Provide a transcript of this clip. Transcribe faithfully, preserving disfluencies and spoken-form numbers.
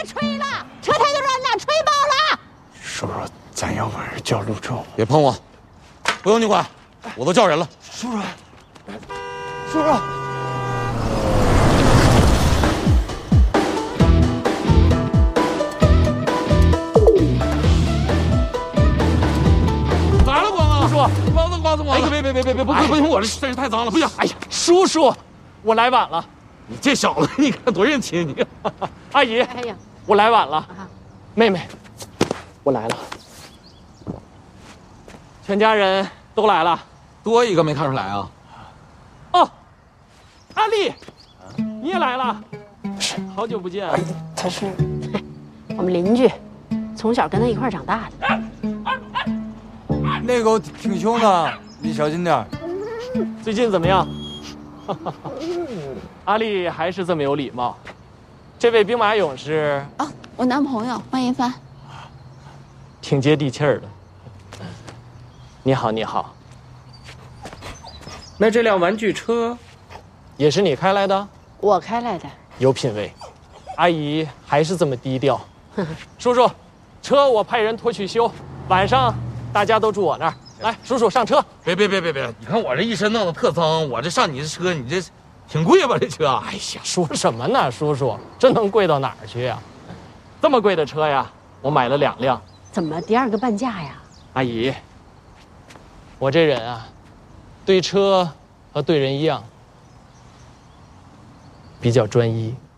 吹了，车胎都让你俩吹爆了。 叔叔，咱要不然叫路政。 别碰我，不用你管，我都叫人了。 叔叔，叔叔。 咋了，光啊？ 叔叔， 光子光子光子！ 哎，别别别别别，不哎不行，我这身上太脏了，不行。哎呀，叔叔，我来晚了。 你这小子，你看多认亲你！ 阿姨， 哎呀， 我来晚了。 啊， 妹妹，我来了。全家人都来了。 多一个没看出来啊？ 哦，阿丽，你也来了。是，好久不见。 他是我们邻居，从小跟他一块长大的。 那狗挺凶的，你小心点。 最近怎么样？阿丽还是这么有礼貌。这位兵马俑是啊，我男朋友万一帆， 挺接地气儿的。你好，你好。那这辆玩具车也是你开来的？ 我开来的。 有品位。阿姨还是这么低调。叔叔，车我派人拖去修，晚上大家都住我那儿。来，叔叔上车。 别别别别别！你看我这一身弄得特脏，我这上你这车，你这挺贵吧？这车？ 哎呀，说什么呢，叔叔，这能贵到哪儿去呀？这么贵的车呀，我买了两辆。 怎么第二个半价呀？ 阿姨，我这人啊，对车和对人一样，比较专一。